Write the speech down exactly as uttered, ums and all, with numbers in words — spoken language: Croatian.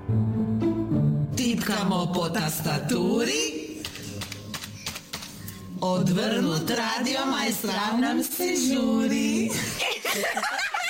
Tipkamo po tastaturi, odvrnut radio majstra nam se žuri.